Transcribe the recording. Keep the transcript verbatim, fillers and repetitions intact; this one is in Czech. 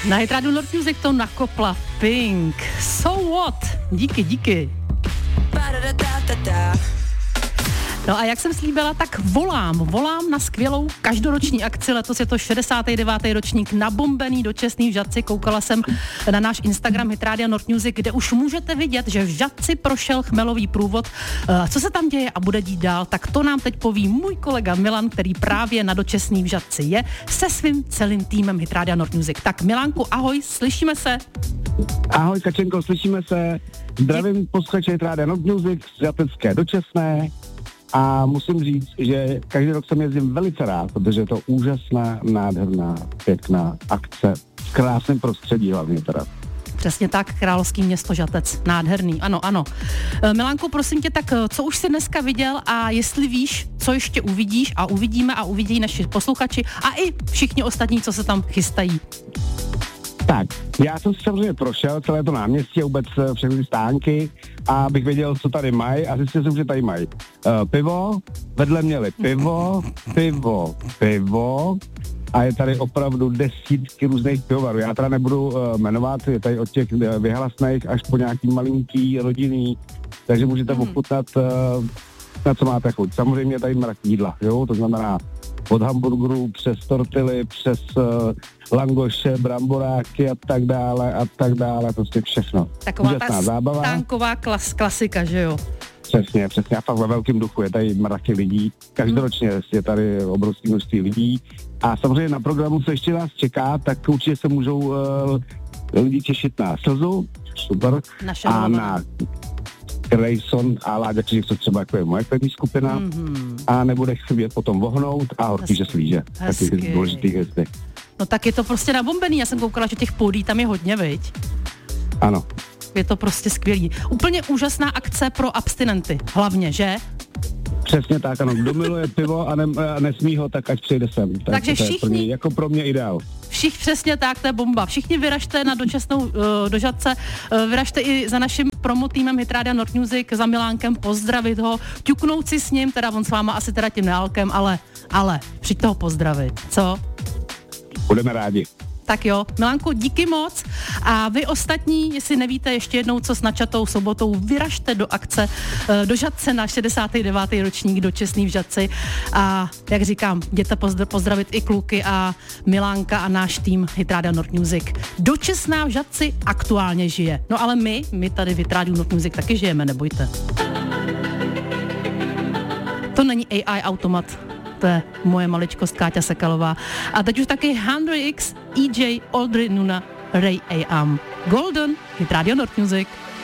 Na Hit Radio Nord Music to nakopla Pink. So what? Díky, díky. No a jak jsem slíbila, tak volám, volám na skvělou každoroční akci, letos je to šedesátý devátý ročník, nabombený dočasný v Žadci, koukala jsem na náš Instagram Hit Radio Nord Music, kde už můžete vidět, že v Žadci prošel chmelový průvod. Co se tam děje a bude dít dál, tak to nám teď poví můj kolega Milan, který právě na dočasný v Žadci je, se svým celým týmem Hit Radio Nord Music. Tak Milánku, ahoj, slyšíme se? Ahoj Kačenko, slyšíme se. Zdravím posluchače Hit Radio Nord Music z Žatecké dočasné. A musím říct, že každý rok jsem jezdím velice rád, protože je to úžasná, nádherná, pěkná akce v krásném prostředí hlavně teda. Přesně tak, královský město Žatec, nádherný, ano, ano. Milánku, prosím tě, tak co už jsi dneska viděl a jestli víš, co ještě uvidíš a uvidíme a uvidí naši posluchači a i všichni ostatní, co se tam chystají. Tak, já jsem si samozřejmě prošel celé to náměstí a vůbec všechny ty stánky a bych věděl, co tady mají a zjistil jsem, že tady mají uh, pivo, vedle měli pivo, pivo, pivo a je tady opravdu desítky různých pivovarů. Já teda nebudu uh, jmenovat, je tady od těch vyhlasných až po nějaký malinký, rodinný, takže můžete ochutnat, uh, na co máte chuť. Samozřejmě tady mrak jídla, jo, to znamená od hamburgerů přes tortily, přes uh, langoše, bramboráky a tak dále a tak dále, prostě všechno. Taková úžasná ta zábava. stánková klas, klasika, že jo? Přesně, přesně. A fakt ve velkém duchu je tady mraky lidí. Každoročně je tady obrovské množství lidí. A samozřejmě na programu, co ještě nás čeká, tak určitě se můžou uh, lidi těšit na Slzu, super, Naše a dovolená. na Grayson a Láďa Čižík, co třeba jako je moje první skupina, mm-hmm. a nebude chybět potom Vohnout a Horkýže Slíže. Taky důležitý hvězdy. No tak je to prostě nabombený, já jsem koukala, že těch pódí tam je hodně, viď? Ano. Je to prostě skvělý. Úplně úžasná akce pro abstinenty, hlavně, že? Přesně tak, ano. Kdo miluje pivo a, ne, a nesmí ho, tak ať přijde sem. Tak Takže to je všichni, první, jako pro mě ideál. Všichni, přesně tak, to je bomba. Všichni vyražte na dočasnou uh, do Žadce, uh, vyražte i za naším promotýmem Hit Radio Nord Music, za Milánkem, pozdravit ho, ťuknout si s ním, teda on s váma asi teda tím nealkem, ale, ale přijďte ho pozdravit, co? Budeme rádi. Tak jo, Milánku, díky moc a vy ostatní, jestli nevíte ještě jednou, co s načatou sobotou, vyražte do akce do Žadce na šedesátý devátý ročník dočasný v Žadci a jak říkám, jděte pozdravit i kluky a Milánka a náš tým Hit Radio Nord Music. Dočasná v Žadci aktuálně žije, no ale my, my tady v Hit Radio Nord Music taky žijeme, nebojte. To není A I automat. To je moje maličkost Káťa Sekalová. A teď už taky Hundred X, E J, Audrey Nuna, Ray A M. Golden, Hit Radio Nord Music.